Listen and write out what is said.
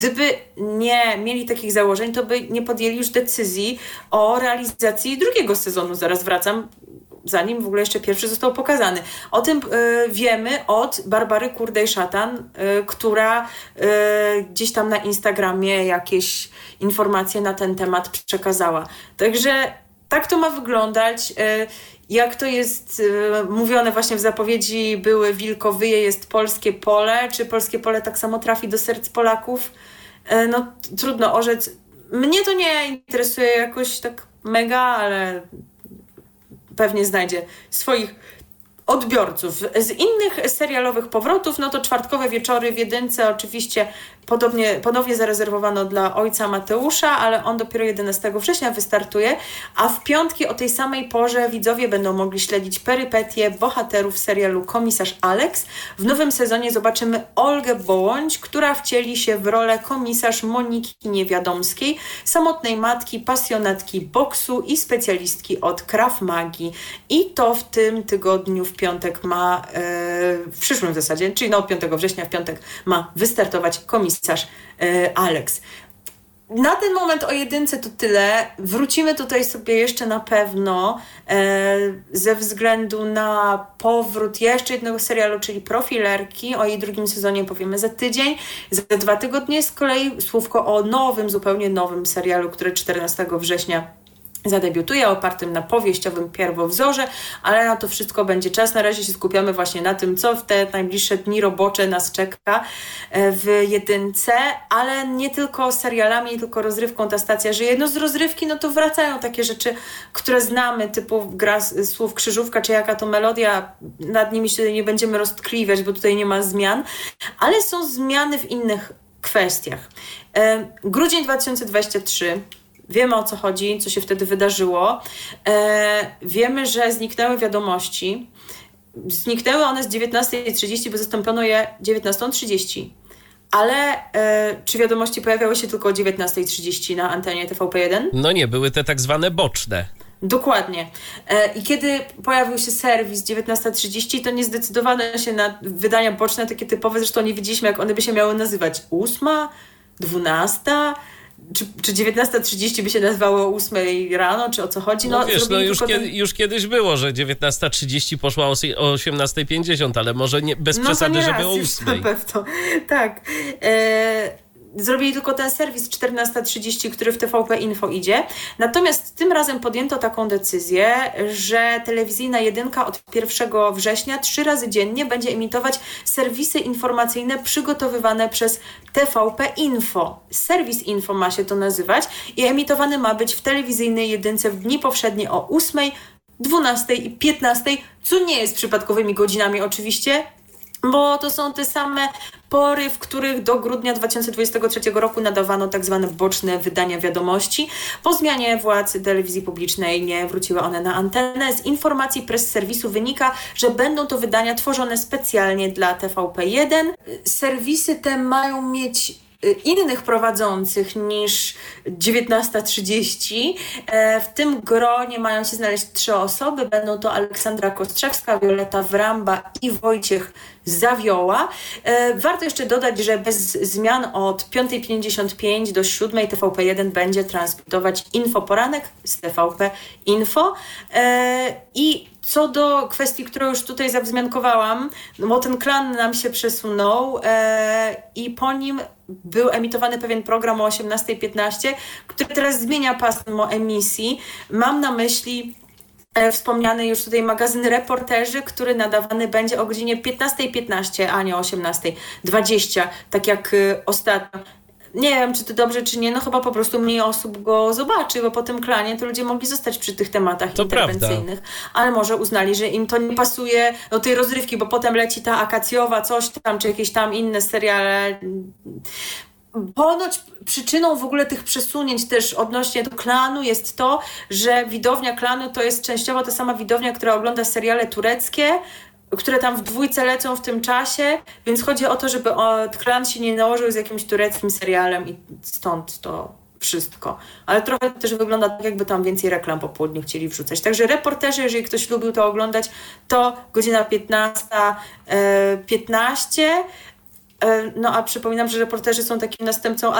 gdyby nie mieli takich założeń, to by nie podjęli już decyzji o realizacji drugiego sezonu. Zaraz wracam, zanim w ogóle jeszcze pierwszy został pokazany. O tym wiemy od Barbary Kurdej-Szatan, która gdzieś tam na Instagramie jakieś informacje na ten temat przekazała. Także tak to ma wyglądać. Jak to jest mówione właśnie w zapowiedzi, były Wilkowyje, jest polskie pole. Czy polskie pole tak samo trafi do serc Polaków? No trudno orzec. Mnie to nie interesuje jakoś tak mega, ale pewnie znajdzie swoich odbiorców. Z innych serialowych powrotów, no to czwartkowe wieczory w jedynce oczywiście ponownie zarezerwowano dla ojca Mateusza, ale on dopiero 11 września wystartuje, a w piątki o tej samej porze widzowie będą mogli śledzić perypetie bohaterów serialu Komisarz Alex. W nowym sezonie zobaczymy Olgę Bołądź, która wcieli się w rolę komisarz Moniki Niewiadomskiej, samotnej matki, pasjonatki boksu i specjalistki od Krav Magi. I to w tym tygodniu w piątek w przyszłym w zasadzie, czyli 5 września w piątek ma wystartować komisarz Alex. Na ten moment o jedynce to tyle. Wrócimy tutaj sobie jeszcze na pewno ze względu na powrót jeszcze jednego serialu, czyli Profilerki. O jej drugim sezonie powiemy za tydzień. Za 2 tygodnie z kolei słówko o zupełnie nowym serialu, który 14 września zadebiutuje, opartym na powieściowym pierwowzorze, ale na to wszystko będzie czas. Na razie się skupiamy właśnie na tym, co w te najbliższe dni robocze nas czeka w jedynce, ale nie tylko serialami, nie tylko rozrywką ta stacja żyje. No z rozrywki, no to wracają takie rzeczy, które znamy, typu gra słów krzyżówka, czy jaka to melodia, nad nimi się nie będziemy roztkliwiać, bo tutaj nie ma zmian, ale są zmiany w innych kwestiach. Grudzień 2023. Wiemy, o co chodzi, co się wtedy wydarzyło. Wiemy, że zniknęły wiadomości. Zniknęły one z 19:30, bo zastąpiono je 19:30. Ale czy wiadomości pojawiały się tylko o 19:30 na antenie TVP1? No nie, były te tak zwane boczne. Dokładnie. I kiedy pojawił się serwis 19:30, to nie zdecydowano się na wydania boczne, takie typowe. Zresztą nie wiedzieliśmy, jak one by się miały nazywać. 8? 12? Czy 19:30 by się nazywało o 8 rano, czy o co chodzi? No wiesz, już kiedyś było, że 19:30 poszła o 18:50, ale może nie, bez przesady, żeby o 8. Na pewno, tak. Zrobili tylko ten serwis 14:30, który w TVP Info idzie. Natomiast tym razem podjęto taką decyzję, że telewizyjna jedynka od 1 września 3 razy dziennie będzie emitować serwisy informacyjne przygotowywane przez TVP Info. Serwis Info ma się to nazywać i emitowany ma być w telewizyjnej jedynce w dni powszednie o 8, 12 i 15, co nie jest przypadkowymi godzinami oczywiście, bo to są te same pory, w których do grudnia 2023 roku nadawano tak zwane boczne wydania wiadomości. Po zmianie władz telewizji publicznej nie wróciły one na antenę. Z informacji press serwisu wynika, że będą to wydania tworzone specjalnie dla TVP1. Serwisy te mają mieć innych prowadzących niż 19:30. W tym gronie mają się znaleźć 3 osoby. Będą to Aleksandra Kostrzewska, Wioleta Wramba i Wojciech Zawioła. Warto jeszcze dodać, że bez zmian od 5:55 do 7 TVP1 będzie transmitować Infoporanek z TVP Info. I co do kwestii, którą już tutaj zawzmiankowałam, no bo ten klan nam się przesunął i po nim był emitowany pewien program o 18:15, który teraz zmienia pasmo emisji. Mam na myśli wspomniany już tutaj magazyn Reporterzy, który nadawany będzie o godzinie 15:15, a nie o 18:20, tak jak ostatnio. Nie wiem, czy to dobrze, czy nie, no chyba po prostu mniej osób go zobaczy, bo po tym klanie to ludzie mogli zostać przy tych tematach to interwencyjnych. Prawda. Ale może uznali, że im to nie pasuje do tej rozrywki, bo potem leci ta Akacjowa, coś tam, czy jakieś tam inne seriale. Ponoć przyczyną w ogóle tych przesunięć też odnośnie do klanu jest to, że widownia klanu to jest częściowo ta sama widownia, która ogląda seriale tureckie, które tam w dwójce lecą w tym czasie, więc chodzi o to, żeby klan się nie nałożył z jakimś tureckim serialem i stąd to wszystko. Ale trochę też wygląda tak, jakby tam więcej reklam po południu chcieli wrzucać. Także Reporterzy, jeżeli ktoś lubił to oglądać, to godzina 15:15. No a przypominam, że reporterzy są takim następcą